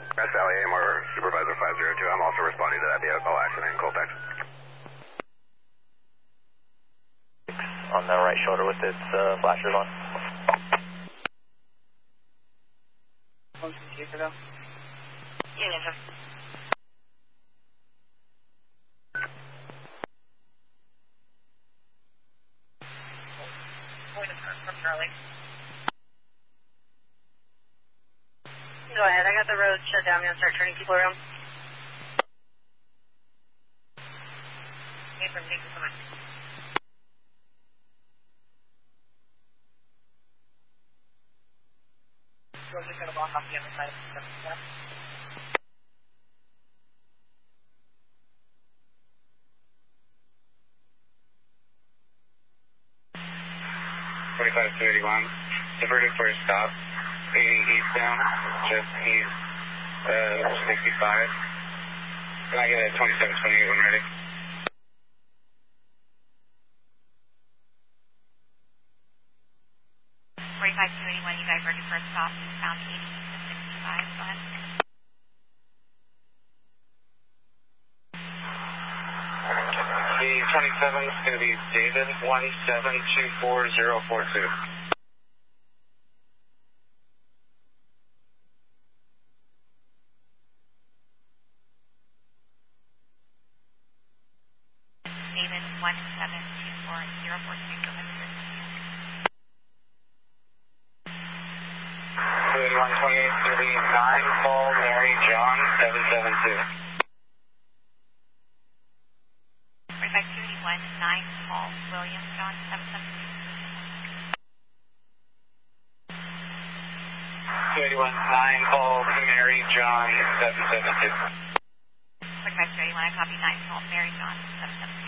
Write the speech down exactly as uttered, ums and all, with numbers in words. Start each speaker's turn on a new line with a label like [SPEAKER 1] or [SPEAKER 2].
[SPEAKER 1] That's Sally Amor, Supervisor five zero two. I'm also responding to that vehicle accident in Coltex.
[SPEAKER 2] On the right shoulder with its uh, flashers on.
[SPEAKER 3] One from two for them.
[SPEAKER 4] Union two. From Charlie. Go ahead, I got the road shut down. I'm going to start turning people around. Okay, from thank you so much. We're just going to walk off the other side of the stuff.
[SPEAKER 5] twenty-five two eighty-one, diverted for a stop, eighty eastbound, just east, uh, sixty-five. Can I get a twenty-seven twenty-eight when ready?
[SPEAKER 4] forty-five two eighty-one, you diverted for a stop, eastbound eighty east to sixty-five, go ahead.
[SPEAKER 5] The twenty-seven is going to be David one seven two four zero four two.
[SPEAKER 4] David one seven two four zero four two, go ahead.
[SPEAKER 5] two eighty-one twenty-eight thirty-nine, Paul Mary John seven seven two.
[SPEAKER 4] forty-five two eighty-one, nine Paul William John seven seven two.
[SPEAKER 5] two eighty-one nine, Paul Mary John seven seven two.
[SPEAKER 4] forty-five two eighty-one, I copy nine Paul Mary John seven seven two.